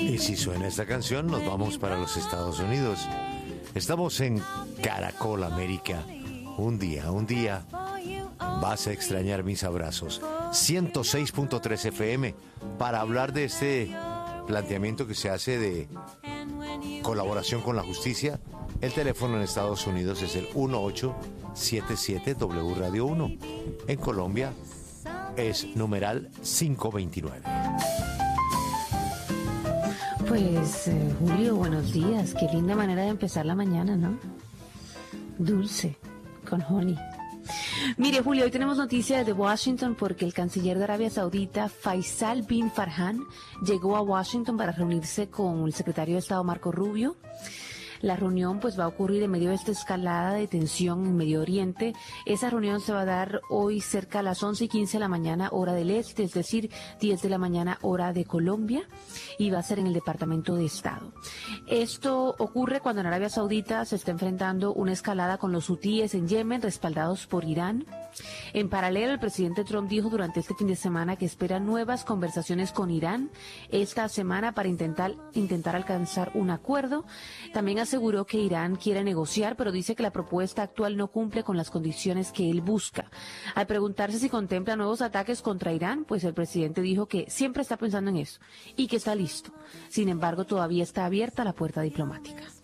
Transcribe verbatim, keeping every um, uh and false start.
Y si suena esta canción, nos vamos para los Estados Unidos. Estamos en Caracol América. Un día, un día vas a extrañar mis abrazos. ciento seis punto tres F M para hablar de este planteamiento que se hace de colaboración con la justicia. El teléfono en Estados Unidos es el uno ocho siete siete W Radio uno. En Colombia es numeral cinco veintinueve. Pues, eh, Julio, buenos días. Qué linda manera de empezar la mañana, ¿no? Dulce, con honey. Mire, Julio, hoy tenemos noticias de Washington porque el canciller de Arabia Saudita, Faisal bin Farhan, llegó a Washington para reunirse con el secretario de Estado, Marco Rubio. La reunión pues va a ocurrir en medio de esta escalada de tensión en Medio Oriente. Esa reunión se va a dar hoy cerca a las once y quince de la mañana, hora del este, es decir, diez de la mañana, hora de Colombia, y va a ser en el Departamento de Estado. Esto ocurre cuando en Arabia Saudita se está enfrentando una escalada con los hutíes en Yemen, respaldados por Irán. En paralelo, el presidente Trump dijo durante este fin de semana que espera nuevas conversaciones con Irán esta semana para intentar, intentar alcanzar un acuerdo. También aseguró que Irán quiere negociar, pero dice que la propuesta actual no cumple con las condiciones que él busca. Al preguntarse si contempla nuevos ataques contra Irán, pues el presidente dijo que siempre está pensando en eso y que está listo. Sin embargo, todavía está abierta la puerta diplomática.